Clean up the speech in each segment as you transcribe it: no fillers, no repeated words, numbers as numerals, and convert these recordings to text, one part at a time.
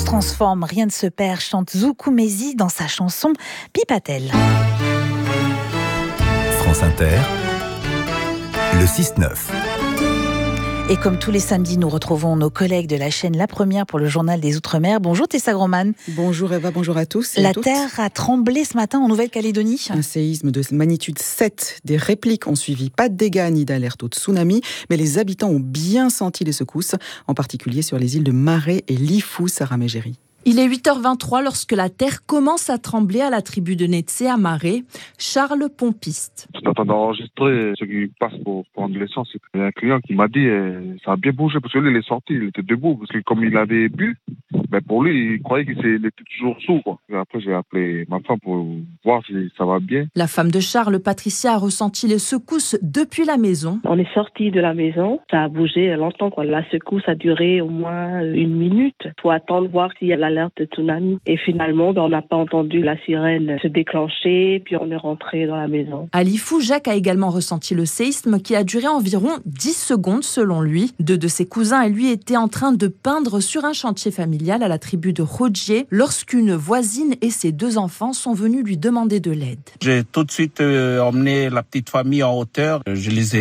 transforme, rien ne se perd, chante Zoukou Mehdi dans sa chanson Pipatel. France Inter, le 6-9. Et comme tous les samedis, nous retrouvons nos collègues de la chaîne La Première pour le journal des Outre-mer. Bonjour Tessa Groman. Bonjour Eva, bonjour à tous et La à toutes. terre a tremblé ce matin en Nouvelle-Calédonie. Un séisme de magnitude 7. Des répliques ont suivi. Pas de dégâts ni d'alerte au tsunami, mais les habitants ont bien senti les secousses, en particulier sur les îles de Maré et Lifou, Sarah Mégéry. Il est 8h23 lorsque la terre commence à trembler à la tribu de Netsé à Maré. Charles Pompiste. Je t'attends d'enregistrer ce qui passe pour prendre l'essence. Il y a un client qui m'a dit ça a bien bougé parce que lui il est sorti, il était debout parce que comme il avait bu, pour lui il croyait qu'il était toujours sourd, quoi. Et après j'ai appelé ma femme pour voir si ça va bien. La femme de Charles, Patricia, a ressenti les secousses depuis la maison. On est sorti de la maison, ça a bougé longtemps, quoi. La secousse a duré au moins 1 minute. Il faut attendre voir s'il y a l'alerte de tsunami. Et finalement, on n'a pas entendu la sirène se déclencher, puis on est rentré dans la maison. À Lifou, Jacques a également ressenti le séisme qui a duré environ 10 secondes selon lui. 2 de ses cousins et lui étaient en train de peindre sur un chantier familial à la tribu de Rodjié lorsqu'une voisine et ses 2 enfants sont venus lui demander de l'aide. J'ai tout de suite emmené la petite famille en hauteur. Je les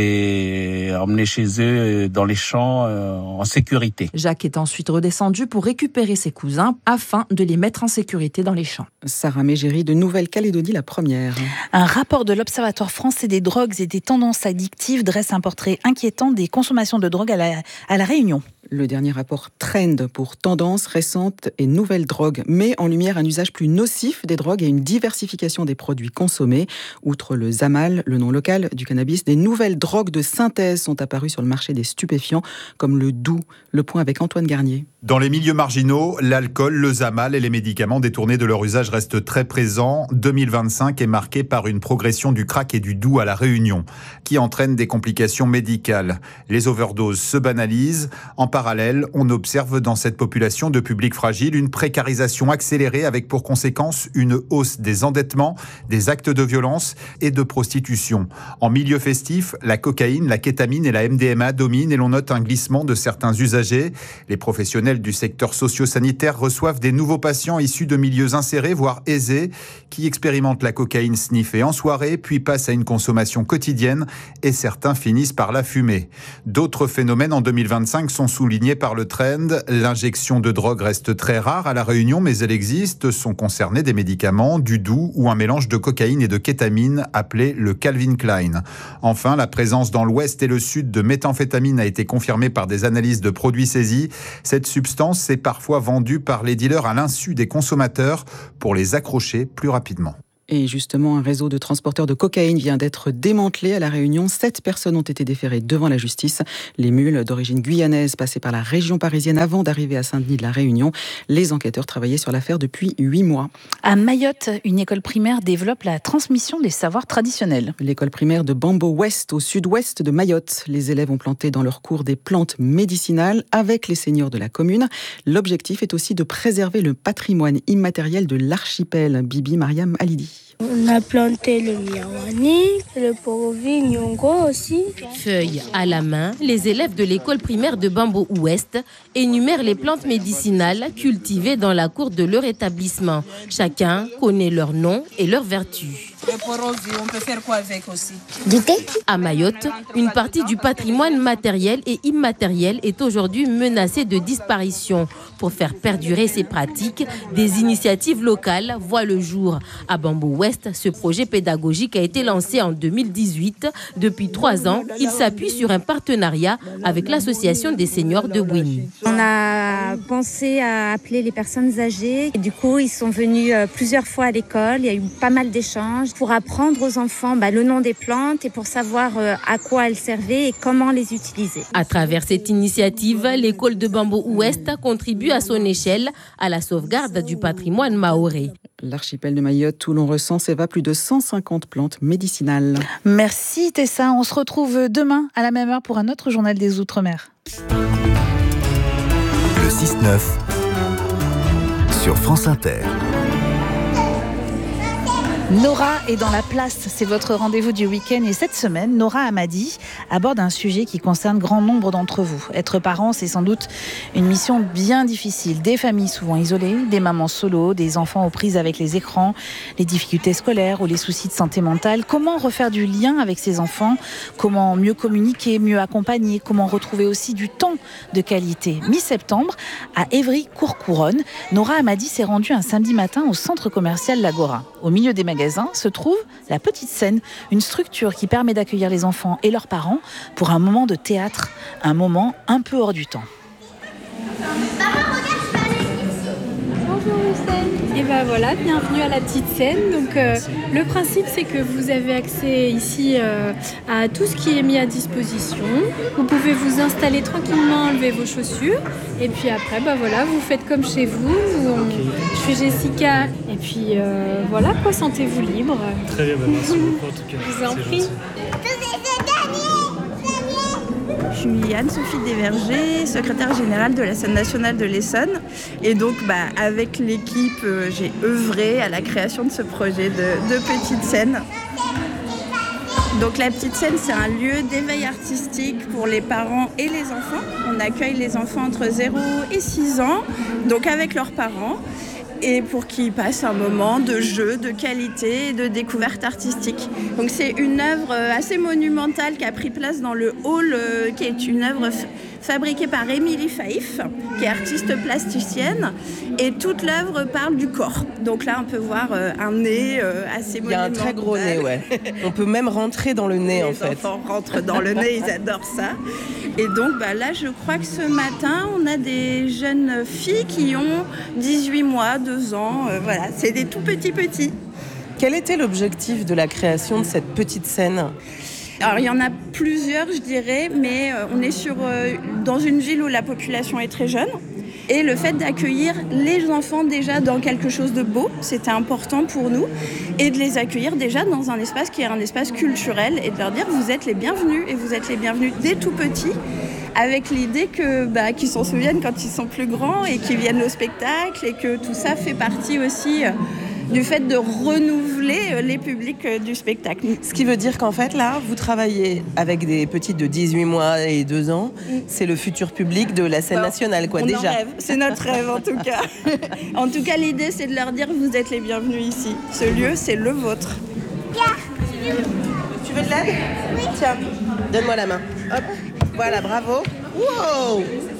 ai emmenés chez eux dans les champs en sécurité. Jacques est ensuite redescendu pour récupérer ses cousins afin de les mettre en sécurité dans les champs. Sarah Mégéry de Nouvelle-Calédonie, la première. Un rapport de l'Observatoire français des drogues et des tendances addictives dresse un portrait inquiétant des consommations de drogue à la Réunion. Le dernier rapport Trend pour tendances récentes et nouvelles drogues met en lumière un usage plus nocif des drogues et une diversification des produits consommés. Outre le Zamal, le nom local du cannabis, des nouvelles drogues de synthèse sont apparues sur le marché des stupéfiants, comme le doux. Le point avec Antoine Garnier. Dans les milieux marginaux, l'alcool, le Zamal et les médicaments détournés de leur usage restent très présents. 2025 est marqué par une progression du crack et du doux à la Réunion, qui entraîne des complications médicales. Les overdoses se banalisent. En parallèle, on observe dans cette population de public fragile une précarisation accélérée avec pour conséquence une hausse des endettements, des actes de violence et de prostitution. En milieu festif, la cocaïne, la kétamine et la MDMA dominent et l'on note un glissement de certains usagers. Les professionnels du secteur socio-sanitaire reçoivent des nouveaux patients issus de milieux insérés, voire aisés, qui expérimentent la cocaïne sniffée en soirée, puis passent à une consommation quotidienne et certains finissent par la fumer. D'autres phénomènes en 2025 sont souligné par le Trend. L'injection de drogue reste très rare à La Réunion, mais elle existe. Sont concernés des médicaments, du doux ou un mélange de cocaïne et de kétamine appelé le Calvin Klein. Enfin, la présence dans l'ouest et le sud de méthamphétamine a été confirmée par des analyses de produits saisis. Cette substance est parfois vendue par les dealers à l'insu des consommateurs pour les accrocher plus rapidement. Et justement, un réseau de transporteurs de cocaïne vient d'être démantelé à La Réunion. 7 personnes ont été déférées devant la justice. Les mules d'origine guyanaise passaient par la région parisienne avant d'arriver à Saint-Denis de La Réunion. Les enquêteurs travaillaient sur l'affaire depuis 8 mois. À Mayotte, une école primaire développe la transmission des savoirs traditionnels. L'école primaire de Bambo Ouest, au sud-ouest de Mayotte. Les élèves ont planté dans leurs cours des plantes médicinales avec les seigneurs de la commune. L'objectif est aussi de préserver le patrimoine immatériel de l'archipel. Bibi Mariam Alidi. On a planté le miawani, le porovi, nyongo aussi. Feuilles à la main, les élèves de l'école primaire de Bambo Ouest énumèrent les plantes médicinales cultivées dans la cour de leur établissement. Chacun connaît leur nom et leurs vertus. Le porovi, on peut faire quoi avec aussi? Du thé. À Mayotte, une partie du patrimoine matériel et immatériel est aujourd'hui menacée de disparition. Pour faire perdurer ces pratiques, des initiatives locales voient le jour. À Bambo Ouest, ce projet pédagogique a été lancé en 2018. Depuis 3 ans, il s'appuie sur un partenariat avec l'association des seniors de Bouini. On a pensé à appeler les personnes âgées. Et du coup, ils sont venus plusieurs fois à l'école. Il y a eu pas mal d'échanges pour apprendre aux enfants le nom des plantes et pour savoir à quoi elles servaient et comment les utiliser. À travers cette initiative, l'école de Bambo Ouest contribue à son échelle à la sauvegarde du patrimoine maoré. L'archipel de Mayotte, où l'on recense plus de 150 plantes médicinales. Merci Tessa, on se retrouve demain à la même heure pour un autre journal des Outre-mer. Le 6-9 sur France Inter. Nora est dans la place, c'est votre rendez-vous du week-end et cette semaine, Nora Hamadi aborde un sujet qui concerne grand nombre d'entre vous. Être parent, c'est sans doute une mission bien difficile. Des familles souvent isolées, des mamans solo, des enfants aux prises avec les écrans, les difficultés scolaires ou les soucis de santé mentale. Comment refaire du lien avec ses enfants ? Comment mieux communiquer, mieux accompagner ? Comment retrouver aussi du temps de qualité ? Mi-septembre, à Évry-Courcouronnes, Nora Hamadi s'est rendue un samedi matin au centre commercial L'Agora. Au milieu des magasins se trouve la Petite Scène, une structure qui permet d'accueillir les enfants et leurs parents pour un moment de théâtre, un moment un peu hors du temps. Bonjour Hussein. Et ben voilà, bienvenue à la Petite Scène. Donc le principe c'est que vous avez accès ici à tout ce qui est mis à disposition. Vous pouvez vous installer tranquillement, enlever vos chaussures et puis après voilà, vous faites comme chez vous. Je suis Jessica et puis voilà quoi, sentez-vous libre. Très bien, merci beaucoup en tout cas. Je vous en prie. Je suis Anne-Sophie Desvergers, secrétaire générale de la scène nationale de l'Essonne. Et donc, avec l'équipe, j'ai œuvré à la création de ce projet de Petite Scène. Donc, la Petite Scène, c'est un lieu d'éveil artistique pour les parents et les enfants. On accueille les enfants entre 0 et 6 ans, donc avec leurs parents. Et pour qu'ils passent un moment de jeu, de qualité et de découverte artistique. Donc c'est une œuvre assez monumentale qui a pris place dans le hall, qui est une œuvre fabriquée par Émilie Faïf, qui est artiste plasticienne. Et toute l'œuvre parle du corps. Donc là, on peut voir un nez assez monumental. Il y a un très gros nez, ouais. On peut même rentrer dans le nez, en fait. Les enfants rentrent dans le nez, ils adorent ça. Et donc là, je crois que ce matin, on a des jeunes filles qui ont 18 mois, 2 ans. Voilà, c'est des tout petits. Quel était l'objectif de la création de cette Petite Scène ? Alors, il y en a plusieurs, je dirais, mais on est dans une ville où la population est très jeune. Et le fait d'accueillir les enfants déjà dans quelque chose de beau, c'était important pour nous. Et de les accueillir déjà dans un espace qui est un espace culturel et de leur dire vous êtes les bienvenus. Et vous êtes les bienvenus dès tout petits, avec l'idée qu'ils s'en souviennent quand ils sont plus grands et qu'ils viennent au spectacle et que tout ça fait partie aussi du fait de renouveler les publics du spectacle. Ce qui veut dire qu'en fait, là, vous travaillez avec des petites de 18 mois et 2 ans. C'est le futur public de la scène nationale, quoi, déjà. On en rêve. C'est notre rêve, en tout cas. En tout cas, l'idée, c'est de leur dire vous êtes les bienvenus ici. Ce lieu, c'est le vôtre. Tu veux de l'aide ? Oui. Tiens, donne-moi la main. Hop. Voilà, bravo. Wow !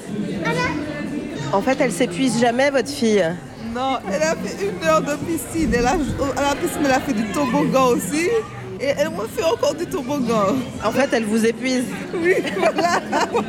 En fait, elle s'épuise jamais, votre fille. Non, elle a fait 1 heure de piscine. À la piscine, elle a fait du toboggan aussi. Et elle m'a fait encore du toboggan. En fait, elle vous épuise. Oui, voilà.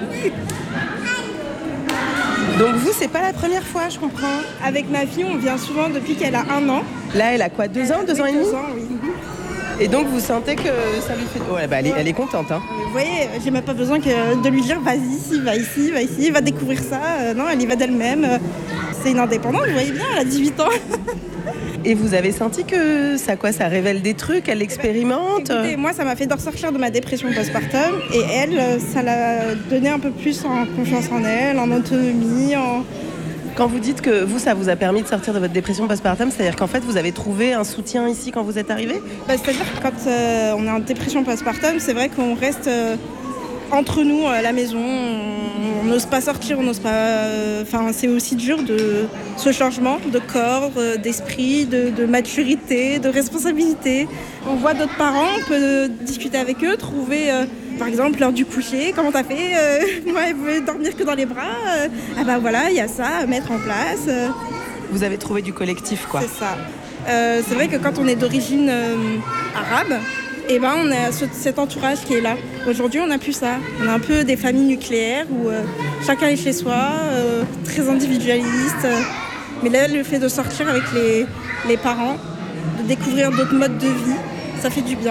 Donc vous, c'est pas la première fois, je comprends. Avec ma fille, on vient souvent depuis qu'elle a 1 an. Là, elle a quoi, 2 ans, 2 ans et demi ? 2 ans, oui. Et donc, vous sentez que ça lui fait... Ouais, elle est contente, hein. Vous voyez, j'ai même pas besoin de lui dire vas-y, ici, va ici, va découvrir ça. Non, elle y va d'elle-même. C'est une indépendante, vous voyez bien, elle a 18 ans. Et vous avez senti que ça révèle des trucs, elle expérimente ? Écoutez, moi, ça m'a fait ressortir de ma dépression postpartum. Et elle, ça l'a donné un peu plus en confiance en elle, en autonomie, Quand vous dites que vous, ça vous a permis de sortir de votre dépression postpartum, c'est-à-dire qu'en fait, vous avez trouvé un soutien ici quand vous êtes arrivé ? C'est-à-dire que quand on est en dépression postpartum, c'est vrai qu'on reste entre nous à la maison. On n'ose pas sortir, on n'ose pas... c'est aussi dur ce changement de corps, d'esprit, de maturité, de responsabilité. On voit d'autres parents, on peut discuter avec eux, trouver... Par exemple, l'heure du coucher, comment t'as fait ? Moi, elle veut dormir que dans les bras. Voilà, il y a ça à mettre en place. Vous avez trouvé du collectif, quoi. C'est ça. C'est vrai que quand on est d'origine arabe, on a cet entourage qui est là. Aujourd'hui, on n'a plus ça. On a un peu des familles nucléaires où chacun est chez soi, très individualiste. Mais là, le fait de sortir avec les parents, de découvrir d'autres modes de vie, ça fait du bien.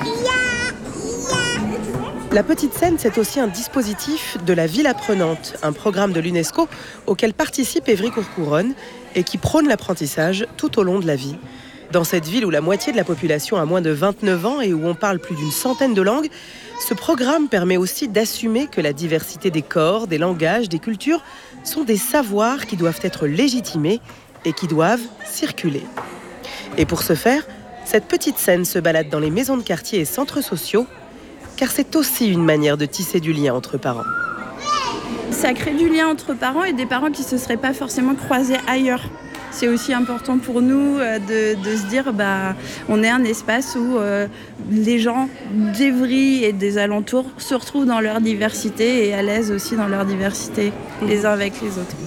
La Petite Scène, c'est aussi un dispositif de la ville apprenante, un programme de l'UNESCO auquel participe Évry-Courcouronnes et qui prône l'apprentissage tout au long de la vie. Dans cette ville où la moitié de la population a moins de 29 ans et où on parle plus d'une centaine de langues, ce programme permet aussi d'assumer que la diversité des corps, des langages, des cultures sont des savoirs qui doivent être légitimés et qui doivent circuler. Et pour ce faire, Cette petite scène se balade dans les maisons de quartier et centres sociaux, car c'est aussi une manière de tisser du lien entre parents. Ça crée du lien entre parents et des parents qui ne se seraient pas forcément croisés ailleurs. C'est aussi important pour nous de se dire on est un espace où les gens d'Évry et des alentours se retrouvent dans leur diversité et à l'aise aussi dans leur diversité, les uns avec les autres.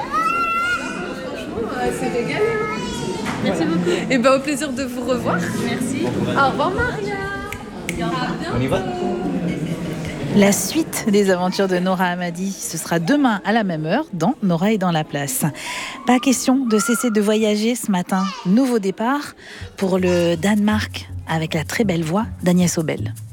C'est régalé. Merci beaucoup. Et au plaisir de vous revoir. Merci. Au revoir Maria. On y va ? La suite des aventures de Nora Hamady, ce sera demain à la même heure dans Nora est dans la place. Pas question de cesser de voyager ce matin. Nouveau départ pour le Danemark avec la très belle voix d'Agnès Obel.